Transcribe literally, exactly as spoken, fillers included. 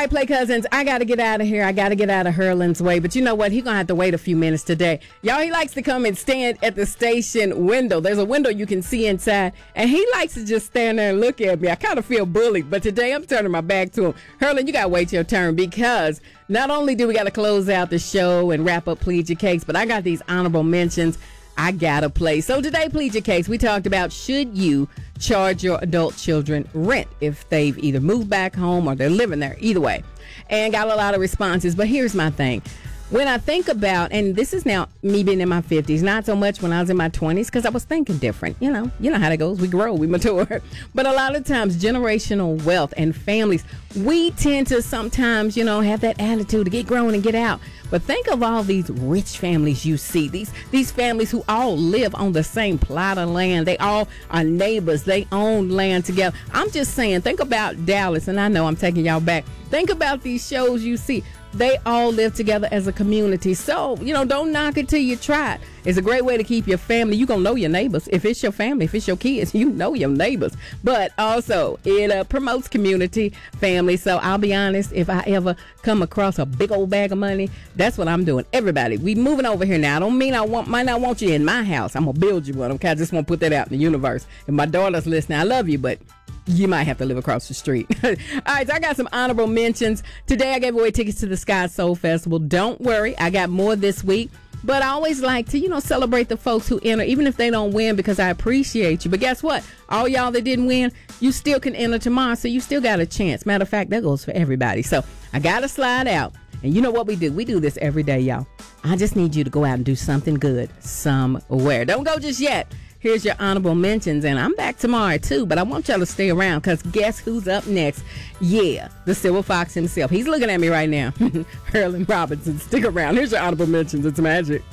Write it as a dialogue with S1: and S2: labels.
S1: right, Play Cousins, I got to get out of here. I got to get out of Hurlin's way. But you know what? He's going to have to wait a few minutes today. Y'all, he likes to come and stand at the station window. There's a window you can see inside. And he likes to just stand there and look at me. I kind of feel bullied. But today I'm turning my back to him. Hurlin, you got to wait your turn because not only do we got to close out the show and wrap up Plead Your Case, but I got these honorable mentions I gotta play. So today, Plead Your Case, we talked about should you charge your adult children rent if they've either moved back home or they're living there, either way. And got a lot of responses, but here's my thing. When I think about, and this is now me being in my fifties, not so much when I was in my twenties, because I was thinking different. You know, you know how that goes. We grow, we mature. But a lot of times, generational wealth and families, we tend to sometimes, you know, have that attitude to get grown and get out. But think of all these rich families you see, these these families who all live on the same plot of land. They all are neighbors. They own land together. I'm just saying, think about Dallas, and I know I'm taking y'all back. Think about these shows you see. They all live together as a community. So, you know, don't knock it till you try it. It's a great way to keep your family. You're going to know your neighbors. If it's your family, if it's your kids, you know your neighbors. But also, it uh, promotes community, family. So I'll be honest, if I ever come across a big old bag of money, that's what I'm doing. Everybody, we moving over here now. I don't mean I want, might not want you in my house. I'm going to build you one. Okay, I just want to put that out in the universe. If my daughter's listening, I love you, but you might have to live across the street. All right, so I got some honorable mentions. Today I gave away tickets to the Sky Soul Festival. Don't worry, I got more this week. But I always like to, you know, celebrate the folks who enter, even if they don't win, because I appreciate you. But guess what? All y'all that didn't win, you still can enter tomorrow, so you still got a chance. Matter of fact, that goes for everybody. So I got to slide out. And you know what we do? We do this every day, y'all. I just need you to go out and do something good somewhere. Don't go just yet. Here's your honorable mentions, and I'm back tomorrow, too, but I want y'all to stay around, because guess who's up next? Yeah, the Silver Fox himself. He's looking at me right now. Hurlin Robinson. Stick around. Here's your honorable mentions. It's magic.